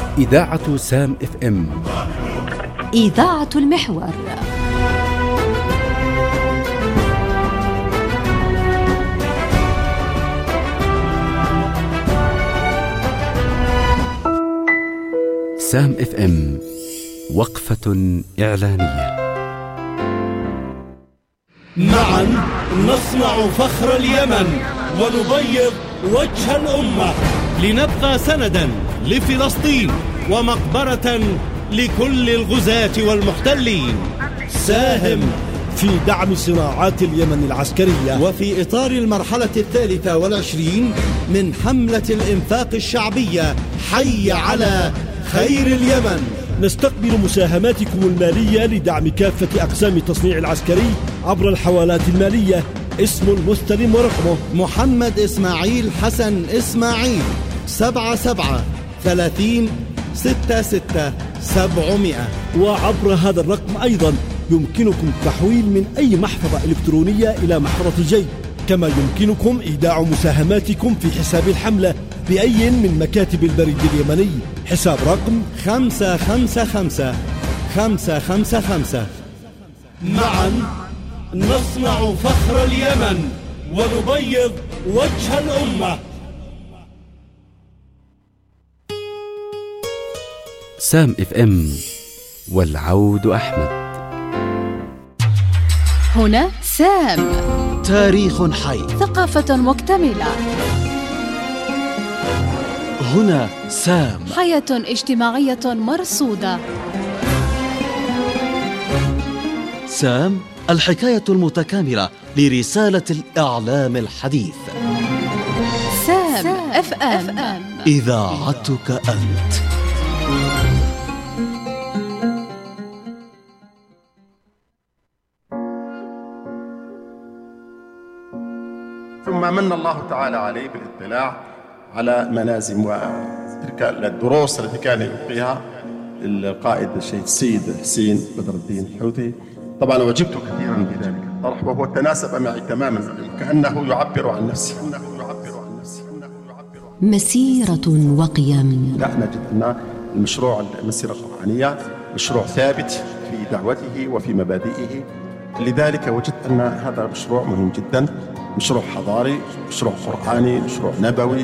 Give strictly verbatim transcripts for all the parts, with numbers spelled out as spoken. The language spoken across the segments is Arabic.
إذاعة سام اف ام، إذاعة المحور. سام اف ام، وقفة إعلانية. معا نصنع فخر اليمن ونبيض وجه الأمة، لنبقى سندا لفلسطين ومقبرة لكل الغزاة والمحتلين. ساهم في دعم صناعات اليمن العسكرية، وفي إطار المرحلة الثالثة والعشرين من حملة الإنفاق الشعبية حي على خير اليمن، نستقبل مساهماتكم المالية لدعم كافة أقسام التصنيع العسكري عبر الحوالات المالية. اسم المستلم ورقمه محمد إسماعيل حسن إسماعيل، سبعة سبعة ثلاثين ستة ستة سبعمائة. وعبر هذا الرقم أيضا يمكنكم التحويل من أي محفظة إلكترونية إلى محفظة جي، كما يمكنكم إيداع مساهماتكم في حساب الحملة بأي من مكاتب البريد اليمني. حساب رقم خمسة خمسة خمسة خمسة خمسة خمسة. معا نصنع فخر اليمن ونبيض وجه الأمة. سام اف ام، والعود أحمد. هنا سام، تاريخ حي، ثقافة مكتملة. هنا سام، حياة اجتماعية مرصودة. سام، الحكاية المتكاملة لرسالة الإعلام الحديث. سام اف ام، إذاعتك أنت. ثم من الله تعالى عليه بالاطلاع على منازم وتلك الدروس التي كان يلقيها القائد الشهيد السيد حسين بدر الدين الحوثي. طبعا وجبت كثيرا بذلك الطرح، وهو تناسب معي تماما، كأنه يعبر عن نفسه. مسيرة وقيم. لا، نجد أن المشروع المسيرة القرآنية مشروع ثابت في دعوته وفي مبادئه، لذلك وجدت أن هذا مشروع مهم جدا، مشروع حضاري، مشروع قرآني، مشروع نبوي.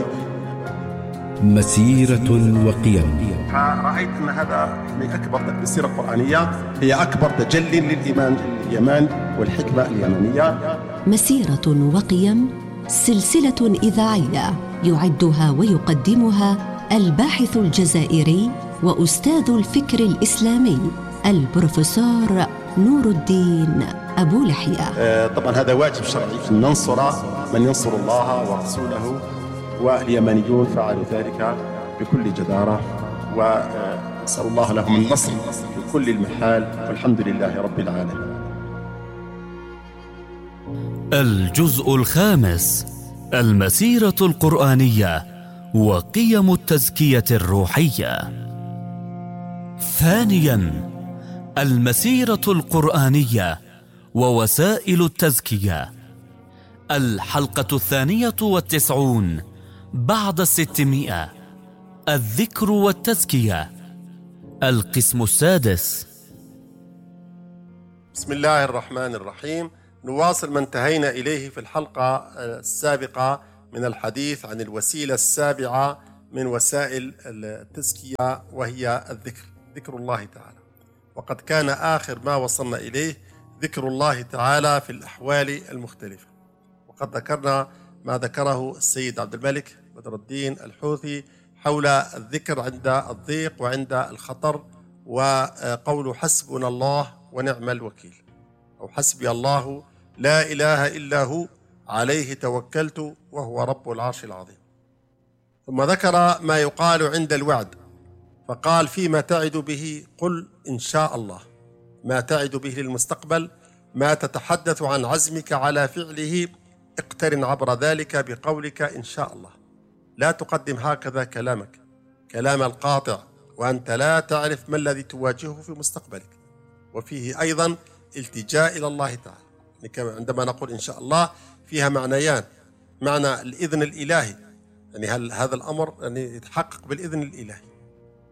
مسيرة وقيم. فرأيت أن هذا من أكبر المسيرة القرآنية، هي أكبر تجلي للإيمان اليمن والحكمة اليمنية. مسيرة وقيم، سلسلة إذاعية يعدها ويقدمها الباحث الجزائري وأستاذ الفكر الإسلامي البروفيسور نور الدين أبو لحية. آه طبعا هذا واجب شرعي أن ننصر من ينصر الله ورسوله، واليمنيون فعلوا ذلك بكل جدارة، ونسأل الله لهم النصر في كل المحال، والحمد لله رب العالمين. الجزء الخامس، المسيرة القرآنية وقيم التزكية الروحية. ثانياً، المسيرة القرآنية ووسائل التزكية. الحلقة الثانية والتسعون بعد الستمائة، الذكر والتزكية، القسم السادس. بسم الله الرحمن الرحيم. نواصل ما انتهينا إليه في الحلقة السابقة من الحديث عن الوسيلة السابعة من وسائل التزكية، وهي الذكر، ذكر الله تعالى. وقد كان آخر ما وصلنا إليه ذكر الله تعالى في الأحوال المختلفة، وقد ذكرنا ما ذكره السيد عبد الملك بدر الدين الحوثي حول الذكر عند الضيق وعند الخطر، وقول حسبنا الله ونعم الوكيل، أو حسبي الله لا إله إلا هو عليه توكلت وهو رب العرش العظيم. ثم ذكر ما يقال عند الوعد، فقال فيما تعد به قل إن شاء الله، ما تعد به للمستقبل، ما تتحدث عن عزمك على فعله، اقترن عبر ذلك بقولك إن شاء الله. لا تقدم هكذا كلامك، كلام القاطع، وأنت لا تعرف ما الذي تواجهه في مستقبلك. وفيه أيضا التجاء إلى الله تعالى، عندما نقول إن شاء الله فيها معنيان: معنى الإذن الإلهي، يعني هل هذا الأمر يعني يتحقق بالإذن الإلهي،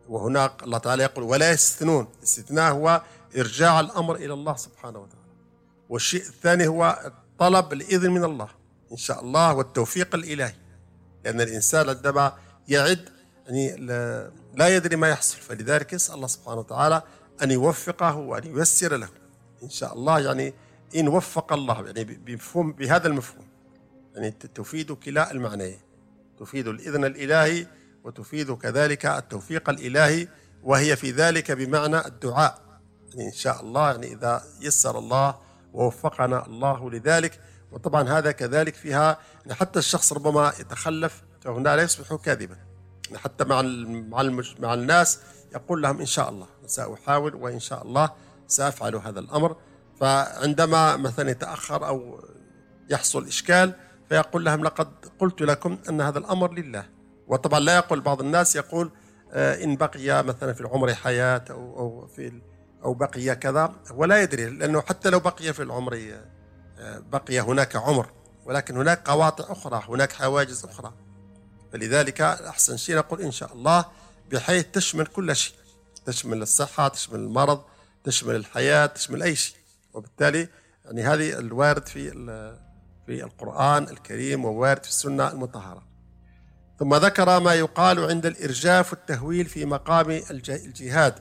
وهناك الله تعالى يقول ولا يستثنون. الاستثناء هو إرجاع الأمر إلى الله سبحانه وتعالى. والشيء الثاني هو طلب الإذن من الله إن شاء الله والتوفيق الإلهي، لأن الإنسان عندما يعد يعني لا يدري ما يحصل، فلذلك يسأل الله سبحانه وتعالى أن يوفقه وأن ييسر له إن شاء الله. يعني إن وفق الله يعني بمفهوم بهذا المفهوم يعني تفيد كلا المعنيين، تفيد الإذن الإلهي وتفيد كذلك التوفيق الإلهي، وهي في ذلك بمعنى الدعاء يعني إن شاء الله، يعني إذا يسر الله ووفقنا الله لذلك. وطبعا هذا كذلك فيها يعني حتى الشخص ربما يتخلف فهنا لا يصبح كاذبا، يعني حتى مع مع مع الناس يقول لهم إن شاء الله سأحاول وإن شاء الله سأفعل هذا الأمر. فعندما مثلا يتأخر أو يحصل إشكال فيقول لهم لقد قلت لكم أن هذا الأمر لله. وطبعا لا يقول بعض الناس يقول إن بقي مثلا في العمر حياة أو أو في أو بقي كذا، ولا يدري، لأنه حتى لو بقي في العمر بقي هناك عمر، ولكن هناك قواطع أخرى، هناك حواجز أخرى. فلذلك أحسن شيء نقول إن شاء الله بحيث تشمل كل شيء، تشمل الصحة، تشمل المرض، تشمل الحياة، تشمل أي شيء. وبالتالي يعني هذه الوارد في في القرآن الكريم ووارد في السنة المطهرة. ثم ذكر ما يقال عند الإرجاف والتهويل في مقام الجهاد.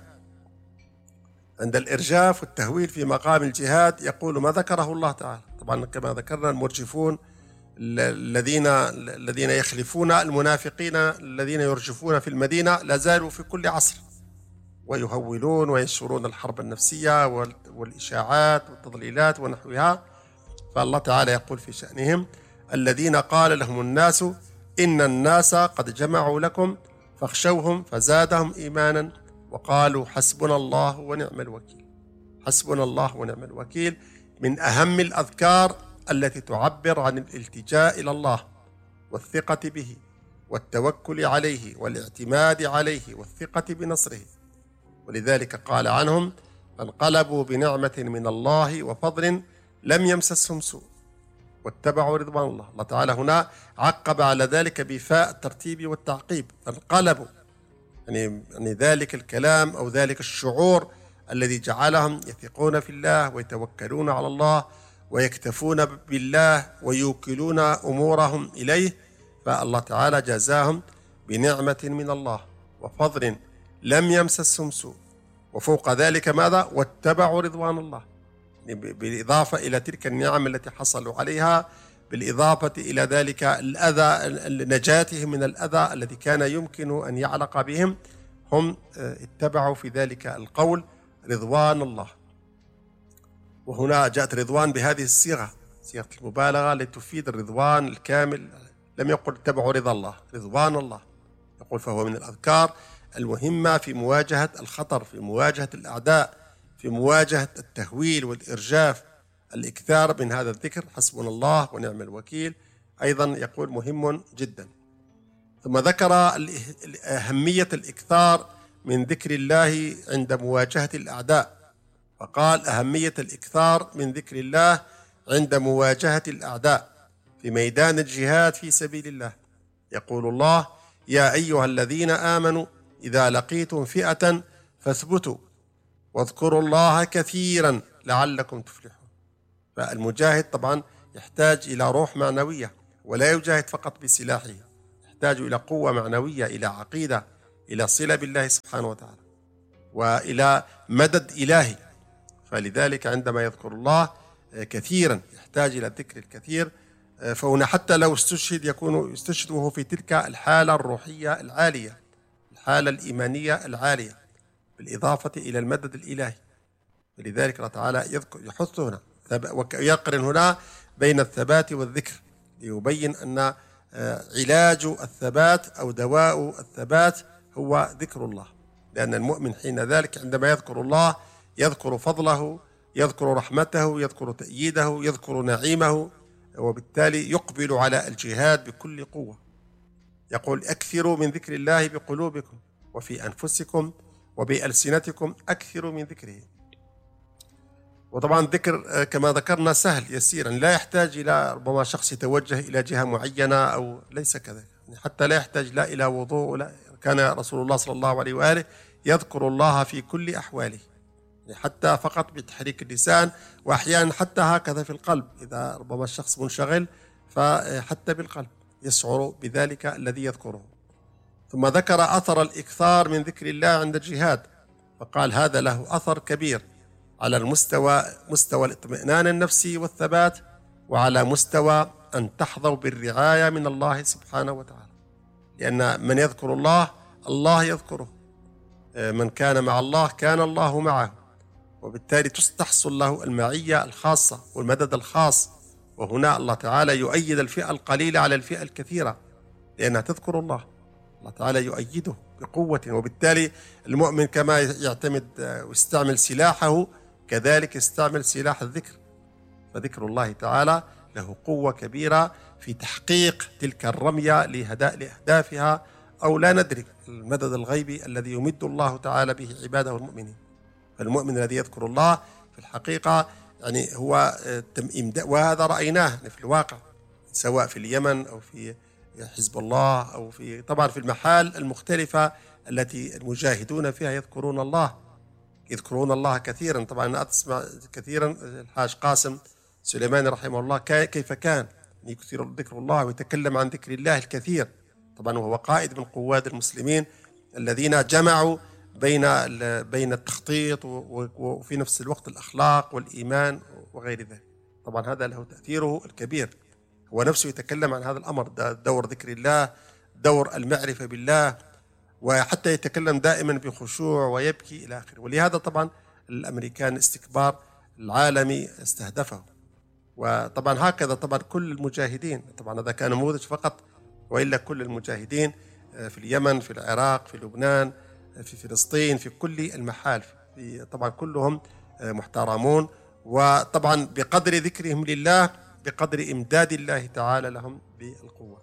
عند الإرجاف والتهويل في مقام الجهاد يقول ما ذكره الله تعالى. طبعا كما ذكرنا المرجفون الذين الذين يخلفون المنافقين الذين يرجفون في المدينة لا زالوا في كل عصر ويهولون وينشرون الحرب النفسية والإشاعات والتضليلات ونحوها. فالله تعالى يقول في شأنهم الذين قال لهم الناس إن الناس قد جمعوا لكم فاخشوهم فزادهم إيمانا وقالوا حسبنا الله ونعم الوكيل. حسبنا الله ونعم الوكيل من أهم الأذكار التي تعبر عن الالتجاء إلى الله والثقة به والتوكل عليه والاعتماد عليه والثقة بنصره. ولذلك قال عنهم فانقلبوا بنعمة من الله وفضل لم يمسسهم سوء واتبعوا رضوان الله. الله تعالى هنا عقب على ذلك بفاء الترتيب والتعقيب، فانقلبوا يعني, يعني ذلك الكلام أو ذلك الشعور الذي جعلهم يثقون في الله ويتوكلون على الله ويكتفون بالله ويوكلون أمورهم إليه. فالله تعالى جزاهم بنعمة من الله وفضل لم يمسسهم سوء، وفوق ذلك ماذا؟ واتبعوا رضوان الله، بالإضافة إلى تلك النعم التي حصلوا عليها، بالإضافة إلى ذلك الأذى نجاتهم من الأذى الذي كان يمكن أن يعلق بهم، هم اتبعوا في ذلك القول رضوان الله. وهنا جاءت رضوان بهذه الصيغة، صيغة المبالغة لتفيد الرضوان الكامل. لم يقل اتبعوا رضا الله، رضوان الله يقول. فهو من الأذكار المهمة في مواجهة الخطر، في مواجهة الأعداء، في مواجهة التهويل والإرجاف. الإكثار من هذا الذكر حسبنا الله ونعم الوكيل أيضا يقول مهم جدا. ثم ذكر أهمية الإكثار من ذكر الله عند مواجهة الأعداء، فقال أهمية الإكثار من ذكر الله عند مواجهة الأعداء في ميدان الجهاد في سبيل الله. يقول الله يا أيها الذين آمنوا إذا لقيتم فئة فاثبتوا واذكروا الله كثيرا لعلكم تفلحون. فالمجاهد طبعا يحتاج إلى روح معنوية، ولا يجاهد فقط بسلاحه، يحتاج إلى قوة معنوية، إلى عقيدة، إلى صلة بالله سبحانه وتعالى، وإلى مدد إلهي. فلذلك عندما يذكر الله كثيرا يحتاج إلى الذكر الكثير. فهنا حتى لو استشهد يكون يستشهد وهو في تلك الحالة الروحية العالية، الحالة الإيمانية العالية، بالإضافة إلى المدد الإلهي. فلذلك الله تعالى يذكر يحث هنا ويقرن هنا بين الثبات والذكر، ليبين أن علاج الثبات أو دواء الثبات هو ذكر الله. لأن المؤمن حين ذلك عندما يذكر الله يذكر فضله، يذكر رحمته، يذكر تأييده، يذكر نعيمه، وبالتالي يقبل على الجهاد بكل قوة. يقول أكثروا من ذكر الله بقلوبكم وفي أنفسكم وبألسنتكم أكثروا من ذكره. وطبعا ذكر كما ذكرنا سهل يسيرا، لا يحتاج إلى ربما شخص يتوجه إلى جهة معينة أو ليس كذلك، حتى لا يحتاج لا إلى وضوء ولا كان رسول الله صلى الله عليه وآله يذكر الله في كل أحواله، حتى فقط بتحريك اللسان، وأحيانا حتى هكذا في القلب، إذا ربما الشخص منشغل فحتى بالقلب يشعر بذلك الذي يذكره. ثم ذكر أثر الإكثار من ذكر الله عند الجهاد، فقال هذا له أثر كبير على المستوى مستوى الاطمئنان النفسي والثبات، وعلى مستوى أن تحظوا بالرعاية من الله سبحانه وتعالى، لأن من يذكر الله الله يذكره، من كان مع الله كان الله معه، وبالتالي تحصل له المعية الخاصة والمدد الخاص. وهنا الله تعالى يؤيد الفئة القليلة على الفئة الكثيرة لأنها تذكر الله، الله تعالى يؤيده بقوة، وبالتالي المؤمن كما يعتمد ويستعمل سلاحه كذلك يستعمل سلاح الذكر، فذكر الله تعالى له قوة كبيرة في تحقيق تلك الرمية لأهدافها، أو لا ندرك المدد الغيبي الذي يمد الله تعالى به عباده المؤمنين. فالمؤمن الذي يذكر الله في الحقيقة يعني هو تمئيم، وهذا رأيناه في الواقع سواء في اليمن أو في حزب الله أو في طبعا في المحال المختلفة التي المجاهدون فيها يذكرون الله يذكرون الله كثيرا. طبعا أنا أسمع كثيرا الحاج قاسم سليماني رحمه الله كيف كان يكثر ذكر الله ويتكلم عن ذكر الله الكثير، طبعا وهو قائد من قواد المسلمين الذين جمعوا بين بين التخطيط وفي نفس الوقت الأخلاق والإيمان وغير ذلك. طبعا هذا له تأثيره الكبير، هو نفسه يتكلم عن هذا الأمر، دور ذكر الله، دور المعرفة بالله، وحتى يتكلم دائما بخشوع ويبكي إلى آخره. ولهذا طبعا الأمريكان استكبار العالمي استهدفه، وطبعا هكذا طبعا كل المجاهدين، طبعا هذا كان نموذج فقط، وإلا كل المجاهدين في اليمن، في العراق، في لبنان، في فلسطين، في كل المحال، في طبعا كلهم محترمون، وطبعا بقدر ذكرهم لله بقدر إمداد الله تعالى لهم بالقوة.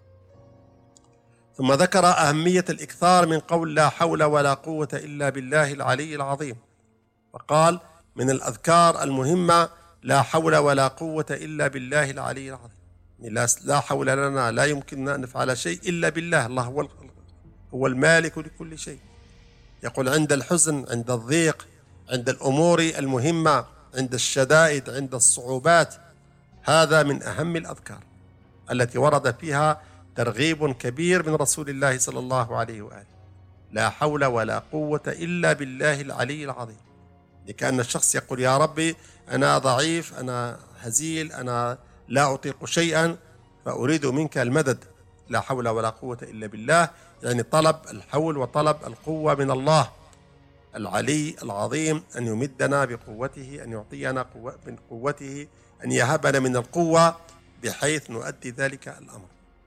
ثم ذكر أهمية الإكثار من قول لا حول ولا قوة إلا بالله العلي العظيم، وقال من الأذكار المهمة لا حول ولا قوة إلا بالله العلي العظيم، لا, لا حول لنا، لا يمكننا أن نفعل شيء إلا بالله، الله هو هو المالك لكل شيء. يقول عند الحزن، عند الضيق، عند الأمور المهمة، عند الشدائد، عند الصعوبات، هذا من أهم الأذكار التي ورد فيها ترغيب كبير من رسول الله صلى الله عليه وآله. لا حول ولا قوة إلا بالله العلي العظيم، لكأن الشخص يقول يا ربي أنا ضعيف، أنا هزيل، أنا لا أطيق شيئا، فأريد منك المدد. لا حول ولا قوة إلا بالله يعني طلب الحول وطلب القوة من الله العلي العظيم، أن يمدنا بقوته، أن يعطينا قوة من قوته، أن يهبنا من القوة بحيث نؤدي ذلك الأمر.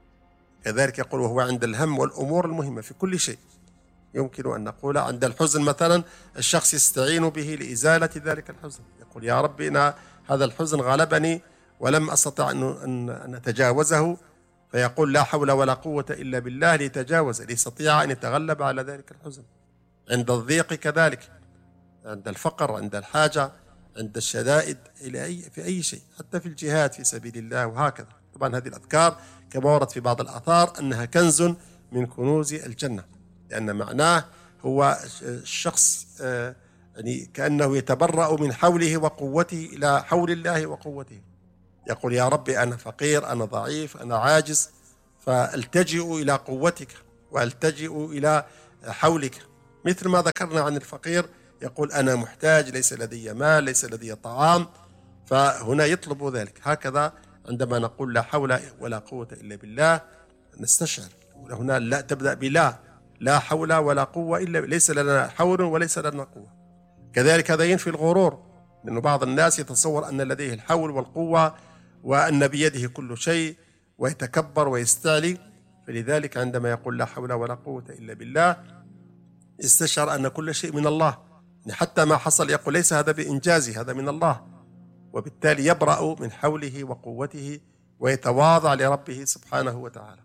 كذلك يقول وهو عند الهم والأمور المهمة في كل شيء. يمكن أن نقول عند الحزن مثلا الشخص يستعين به لإزالة ذلك الحزن، يقول يا رب إن هذا الحزن غلبني ولم أستطع أن أتجاوزه، فيقول لا حول ولا قوة إلا بالله ليتجاوز، ليستطيع أن يتغلب على ذلك الحزن. عند الضيق كذلك، عند الفقر، عند الحاجة، عند الشدائد، إلى أي في أي شيء، حتى في الجهاد في سبيل الله وهكذا. طبعا هذه الأذكار كما ورد في بعض الآثار أنها كنز من كنوز الجنة، لأن معناه هو الشخص يعني كأنه يتبرأ من حوله وقوته إلى حول الله وقوته، يقول يا ربي أنا فقير، أنا ضعيف، أنا عاجز، فالتجئ إلى قوتك والتجئ إلى حولك. مثل ما ذكرنا عن الفقير، يقول أنا محتاج، ليس لدي مال، ليس لدي طعام، فهنا يطلب ذلك. هكذا عندما نقول لا حول ولا قوة إلا بالله نستشعر هنا لا تبدأ بلا لا حول ولا قوة إلا ليس لنا حول وليس لنا قوة. كذلك هذا ينفي الغرور، لأن بعض الناس يتصور أن لديه الحول والقوة وأن بيده كل شيء ويتكبر ويستعلي، فلذلك عندما يقول لا حول ولا قوة إلا بالله استشعر أن كل شيء من الله، حتى ما حصل يقول ليس هذا بإنجازي، هذا من الله، وبالتالي يبرأ من حوله وقوته ويتواضع لربه سبحانه وتعالى.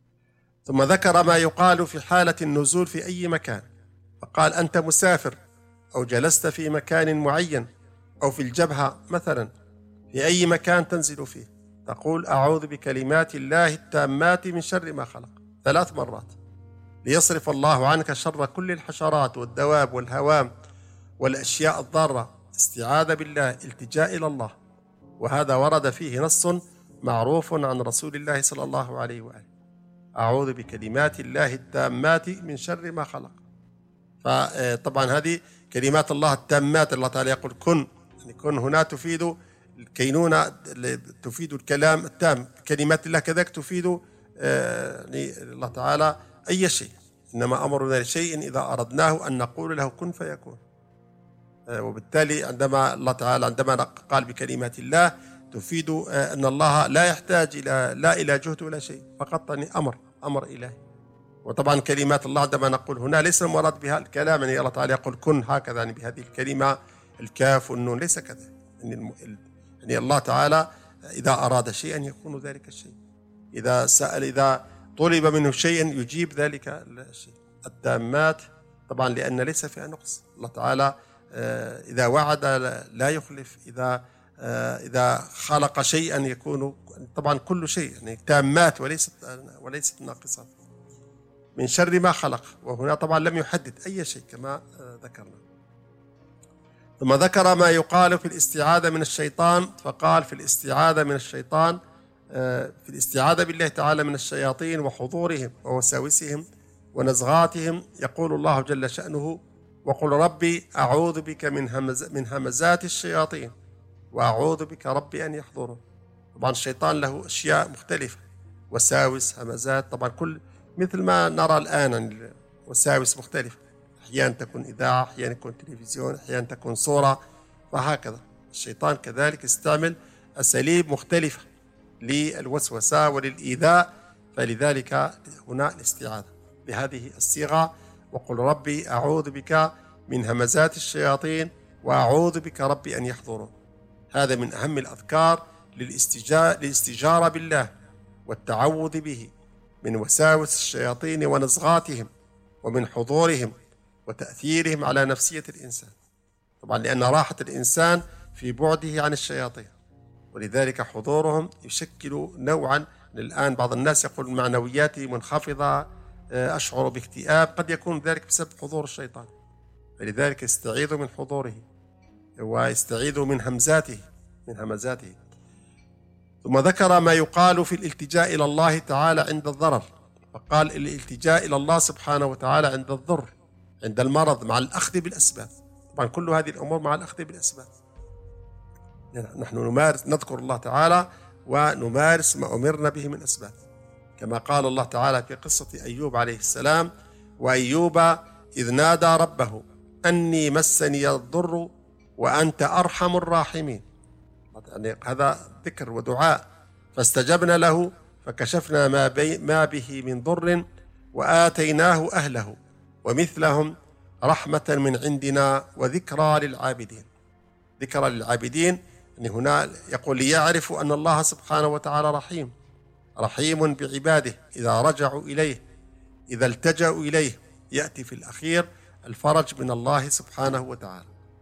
ثم ذكر ما يقال في حالة النزول في أي مكان، فقال أنت مسافر أو جلست في مكان معين أو في الجبهة مثلا، في أي مكان تنزل فيه، تقول أعوذ بكلمات الله التامات من شر ما خلق ثلاث مرات، ليصرف الله عنك شر كل الحشرات والدواب والهوام والأشياء الضارة. استعاذة بالله، التجاء إلى الله، وهذا ورد فيه نص معروف عن رسول الله صلى الله عليه وآله: أعوذ بكلمات الله التامات من شر ما خلق. فطبعا هذه كلمات الله التامات، الله تعالى يقول كن، يعني كن هنا تفيد الكينونة، تفيد الكلام التام. كلمات الله كذلك تفيد يعني الله تعالى أي شيء، إنما أمرنا لشيء إذا أردناه أن نقول له كن فيكون. وبالتالي عندما الله تعالى عندما قال بكلمات الله تفيد أن الله لا يحتاج إلى لا إلى جهد ولا شيء، فقط يعني أمر أمر إلهي. وطبعا كلمات الله عندما نقول هنا ليس المراد بها الكلام، يعني الله تعالى يقول كن هكذا، يعني بهذه الكلمة الكاف والنون، ليس كذا. يعني, يعني الله تعالى إذا أراد شيئا يكون ذلك الشيء، إذا سأل إذا طلب منه شيئا يجيب ذلك الشيء. التامات طبعا لأن ليس فيها نقص. الله تعالى إذا وعد لا يخلف، إذا إذا خلق شيئا يكون طبعا كل شيء يعني تامات وليست وليست ناقصات. من شر ما خلق، وهنا طبعا لم يحدد أي شيء كما ذكرنا. ثم ذكر ما يقال في الاستعاذة من الشيطان، فقال في الاستعاذة من الشيطان في الاستعاذة بالله تعالى من الشياطين وحضورهم ووساوسهم ونزغاتهم، يقول الله جل شأنه: وقل ربي أعوذ بك من همز من همزات الشياطين وأعوذ بك ربي أن يحضرون. طبعا الشيطان له أشياء مختلفة، وساوس، همزات، طبعا كل مثل ما نرى الآن وساوس مختلفة، أحيانا تكون إذاعة، أحيانا تكون تلفزيون، أحيانا تكون صورة، وهكذا. الشيطان كذلك استعمل أساليب مختلفة للوسوسة وللإيذاء، فلذلك هنا الاستعاذة بهذه الصيغة: وقل ربي أعوذ بك من همزات الشياطين وأعوذ بك ربي أن يحضرون. هذا من أهم الأذكار للاستجارة بالله والتعوذ به من وساوس الشياطين ونزغاتهم ومن حضورهم وتأثيرهم على نفسية الإنسان، طبعا لأن راحة الإنسان في بعده عن الشياطين، ولذلك حضورهم يشكل نوعا. الآن بعض الناس يقول معنوياتي منخفضة، أشعر باكتئاب، قد يكون ذلك بسبب حضور الشيطان، فلذلك استعيذوا من حضوره واستعيذوا من همزاته من همزاته. ثم ذكر ما يقال في الالتجاء إلى الله تعالى عند الضرر، فقال الالتجاء إلى الله سبحانه وتعالى عند الضر، عند المرض، مع الأخذ بالأسباب. طبعا كل هذه الأمور مع الأخذ بالأسباب. نحن نمارس نذكر الله تعالى ونمارس ما أمرنا به من أسباب، كما قال الله تعالى في قصة أيوب عليه السلام: وأيوب إذ نادى ربه أني مسني الضر وأنت أرحم الراحمين. يعني هذا ذكر ودعاء، فاستجبنا له فكشفنا ما, بي ما به من ضر وآتيناه أهله ومثلهم رحمة من عندنا وذكرى للعابدين. ذكرى للعابدين يعني هنا يقول ليعرفوا أن الله سبحانه وتعالى رحيم رحيم بعباده إذا رجعوا إليه، إذا التجأوا إليه، يأتي في الأخير الفرج من الله سبحانه وتعالى.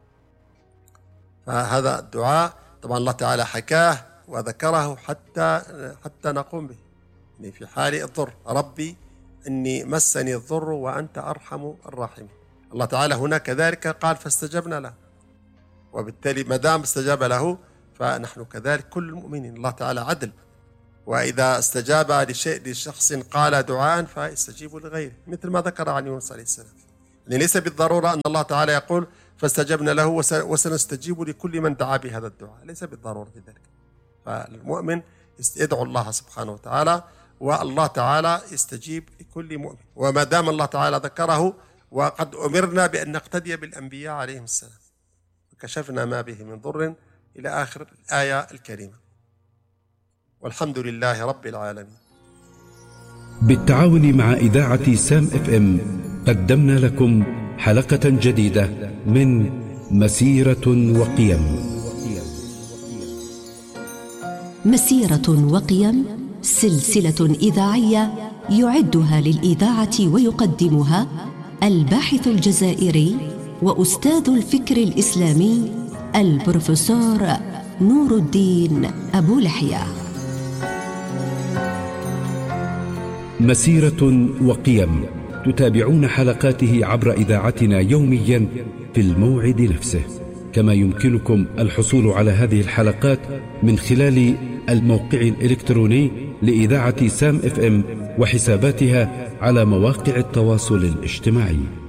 فهذا الدعاء طبعا الله تعالى حكاه وذكره حتى حتى نقوم به، يعني في حال الضر: ربي إني مسني الضر وأنت أرحم الراحمين. الله تعالى هنا كذلك قال فاستجبنا له، وبالتالي ما دام استجاب له فنحن كذلك كل المؤمنين. الله تعالى عدل، وإذا استجاب لشيء لشخص قال دعاء فاستجيبوا لغيره، مثل ما ذكر عن يونس عليه السلام. يعني ليس بالضرورة أن الله تعالى يقول فاستجبنا له وسنستجيب لكل من دعا بهذا الدعاء، ليس بالضرورة ذلك. فالمؤمن يدعو الله سبحانه وتعالى، والله تعالى يستجيب لكل مؤمن. وما دام الله تعالى ذكره، وقد أمرنا بأن نقتدي بالأنبياء عليهم السلام، وكشفنا ما به من ضر إلى آخر الآية الكريمة. والحمد لله رب العالمين. بالتعاون مع إذاعة سام اف ام قدمنا لكم حلقة جديدة من مسيرة وقيم. مسيرة وقيم سلسلة إذاعية يعدها للإذاعة ويقدمها الباحث الجزائري وأستاذ الفكر الإسلامي البروفيسور نور الدين أبو لحية. مسيرة وقيم تتابعون حلقاته عبر إذاعتنا يوميا في الموعد نفسه. كما يمكنكم الحصول على هذه الحلقات من خلال الموقع الإلكتروني لإذاعة سام اف ام وحساباتها على مواقع التواصل الاجتماعي.